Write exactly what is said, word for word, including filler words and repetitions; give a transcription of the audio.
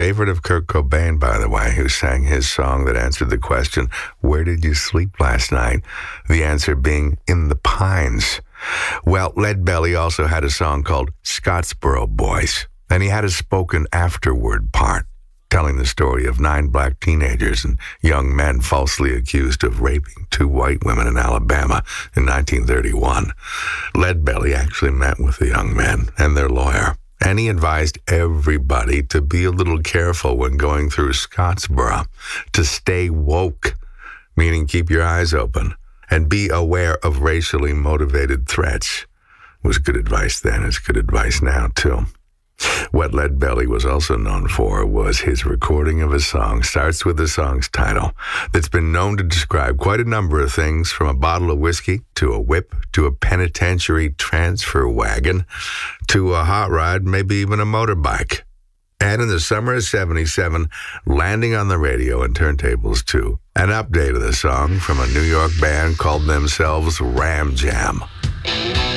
favorite of Kurt Cobain, by the way, who sang his song that answered the question, where did you sleep last night? The answer being, in the Pines. Well, Leadbelly also had a song called Scottsboro Boys, and he had a spoken afterword part, telling the story of nine black teenagers and young men falsely accused of raping two white women in Alabama in nineteen thirty-one. Leadbelly actually met with the young men and their lawyer, and he advised everybody to be a little careful when going through Scottsboro, to stay woke, meaning keep your eyes open, and be aware of racially motivated threats. It was good advice then. It's good advice now, too. What Leadbelly was also known for was his recording of a song, starts with the song's title, that's been known to describe quite a number of things, from a bottle of whiskey, to a whip, to a penitentiary transfer wagon, to a hot rod, maybe even a motorbike. And in the summer of seventy-seven, landing on the radio and turntables too, an update of the song from a New York band called themselves Ram Jam.